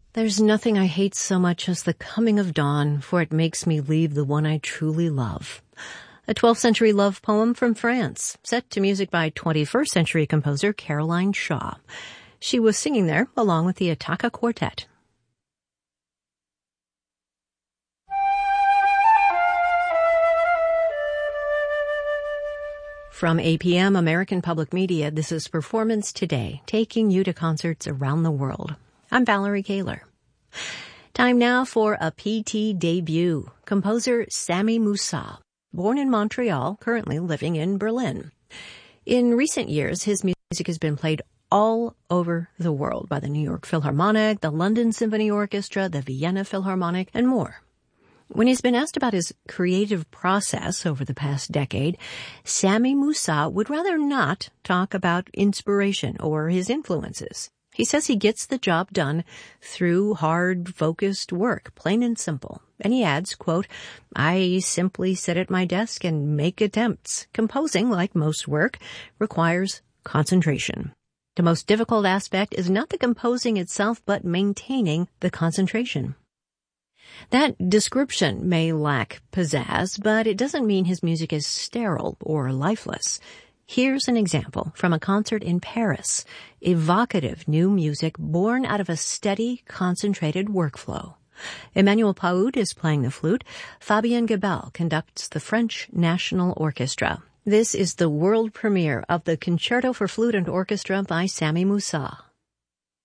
There's nothing I hate so much as the coming of dawn, for it makes me leave the one I truly love. A 12th century love poem from France, set to music by 21st century composer Caroline Shaw. She was singing there along with the Attacca Quartet. From APM, American Public Media, this is Performance Today, taking you to concerts around the world. I'm Valerie Kaler. Time now for a PT debut. Composer Sami Moussa, born in Montreal, currently living in Berlin. In recent years, his music has been played all over the world by the New York Philharmonic, the London Symphony Orchestra, the Vienna Philharmonic, and more. When he's been asked about his creative process over the past decade, Sami Moussa would rather not talk about inspiration or his influences. He says he gets the job done through hard, focused work, plain and simple. And he adds, quote, "I simply sit at my desk and make attempts. Composing, like most work, requires concentration. The most difficult aspect is not the composing itself, but maintaining the concentration." That description may lack pizzazz, but it doesn't mean his music is sterile or lifeless. Here's an example from a concert in Paris. Evocative new music born out of a steady, concentrated workflow. Emmanuel Paoud is playing the flute. Fabien Gebel conducts the French National Orchestra. This is the world premiere of the Concerto for Flute and Orchestra by Sami Moussa.